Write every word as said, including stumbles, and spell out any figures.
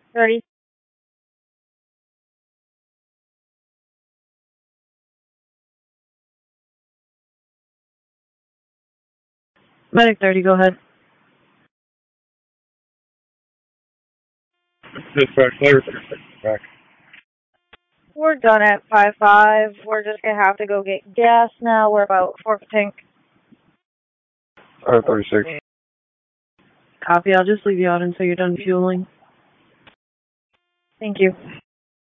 thirty. Medic thirty, go ahead. Dispatch, clear. Back. We're done at five five. We're just gonna have to go get gas now. We're about fourth tank. R thirty-six. Copy. I'll just leave you out until you're done fueling. Thank you.